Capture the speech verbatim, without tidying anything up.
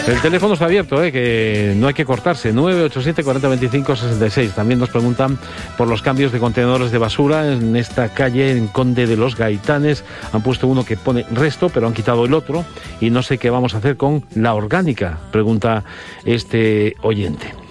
El teléfono está abierto, ¿eh? Que no hay que cortarse. nueve ocho siete, cuarenta, veinticinco, sesenta y seis. También nos preguntan por los cambios de contenedores de basura en esta calle, en Conde de los Gaitanes. Han puesto uno que pone resto, pero han quitado el otro. Y no sé qué vamos a hacer con la orgánica, pregunta este oyente.